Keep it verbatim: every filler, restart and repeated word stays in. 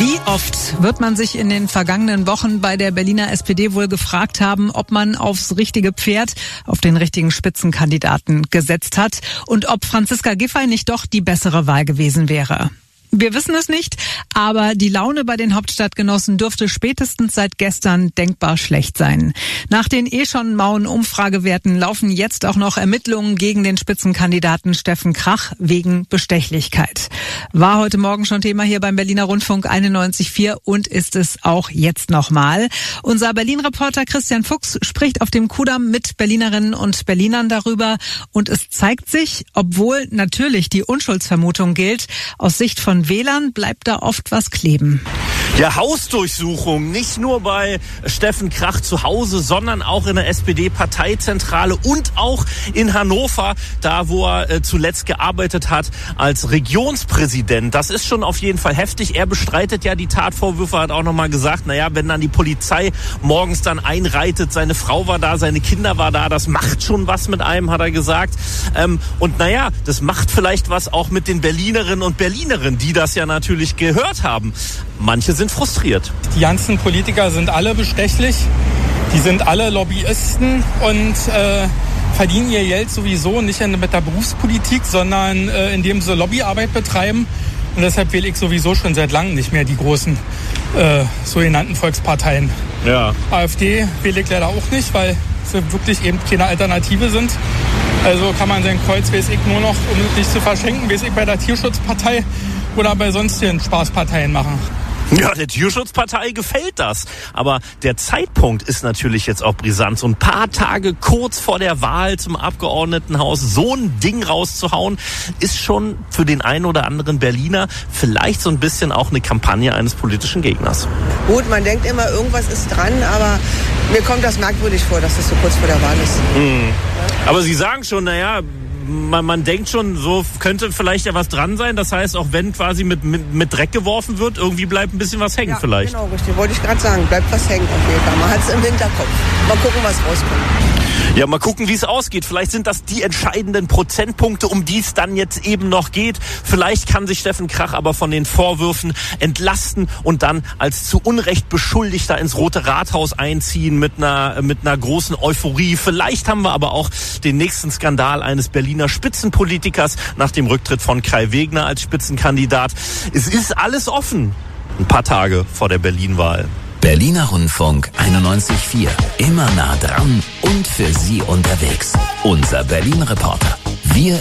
Wie oft wird man sich in den vergangenen Wochen bei der Berliner S P D wohl gefragt haben, ob man aufs richtige Pferd, auf den richtigen Spitzenkandidaten gesetzt hat und ob Franziska Giffey nicht doch die bessere Wahl gewesen wäre? Wir wissen es nicht, aber die Laune bei den Hauptstadtgenossen dürfte spätestens seit gestern denkbar schlecht sein. Nach den eh schon mauen Umfragewerten laufen jetzt auch noch Ermittlungen gegen den Spitzenkandidaten Steffen Krach wegen Bestechlichkeit. War heute Morgen schon Thema hier beim Berliner Rundfunk einundneunzig Komma vier und ist es auch jetzt nochmal. Unser Berlin-Reporter Christian Fuchs spricht auf dem Kudamm mit Berlinerinnen und Berlinern darüber und es zeigt sich, obwohl natürlich die Unschuldsvermutung gilt, aus Sicht von Wählern bleibt da oft was kleben. Ja, Hausdurchsuchung, nicht nur bei Steffen Krach zu Hause, sondern auch in der S P D-Parteizentrale und auch in Hannover, da wo er äh, zuletzt gearbeitet hat als Regionspräsident. Das ist schon auf jeden Fall heftig. Er bestreitet ja die Tatvorwürfe, hat auch nochmal gesagt, naja, wenn dann die Polizei morgens dann einreitet, seine Frau war da, seine Kinder war da, das macht schon was mit einem, hat er gesagt. Ähm, und naja, das macht vielleicht was auch mit den Berlinerinnen und Berlinerinnen, die das ja natürlich gehört haben. Manche sind frustriert. Die ganzen Politiker sind alle bestechlich, die sind alle Lobbyisten und äh, verdienen ihr Geld sowieso nicht mit der Berufspolitik, sondern äh, indem sie Lobbyarbeit betreiben. Und deshalb wähle ich sowieso schon seit langem nicht mehr die großen äh, sogenannten Volksparteien. Ja. AfD wähle ich leider auch nicht, weil sie wirklich eben keine Alternative sind. Also kann man sein Kreuz, weiß ich, nur noch, um es nicht zu verschenken, weiß ich, bei der Tierschutzpartei oder bei sonstigen Spaßparteien machen. Ja, der Tierschutzpartei gefällt das. Aber der Zeitpunkt ist natürlich jetzt auch brisant. So ein paar Tage kurz vor der Wahl zum Abgeordnetenhaus so ein Ding rauszuhauen, ist schon für den einen oder anderen Berliner vielleicht so ein bisschen auch eine Kampagne eines politischen Gegners. Gut, man denkt immer, irgendwas ist dran, aber mir kommt das merkwürdig vor, dass das so kurz vor der Wahl ist. Mhm. Aber Sie sagen schon, naja, Man, man denkt schon, so könnte vielleicht ja was dran sein. Das heißt, auch wenn quasi mit, mit, mit Dreck geworfen wird, irgendwie bleibt ein bisschen was hängen ja, vielleicht. Genau, richtig. Wollte ich gerade sagen. Bleibt was hängen auf jeden Fall. Man hat es im Hinterkopf. Mal gucken, was rauskommt. Ja, mal gucken, wie es ausgeht. Vielleicht sind das die entscheidenden Prozentpunkte, um die es dann jetzt eben noch geht. Vielleicht kann sich Steffen Krach aber von den Vorwürfen entlasten und dann als zu Unrecht Beschuldigter ins Rote Rathaus einziehen mit einer, mit einer großen Euphorie. Vielleicht haben wir aber auch den nächsten Skandal eines Berliner Spitzenpolitikers nach dem Rücktritt von Kai Wegner als Spitzenkandidat. Es ist alles offen. Ein paar Tage vor der Berlin-Wahl. Berliner Rundfunk einundneunzig Komma vier. Immer nah dran und für Sie unterwegs. Unser Berlin-Reporter. Wir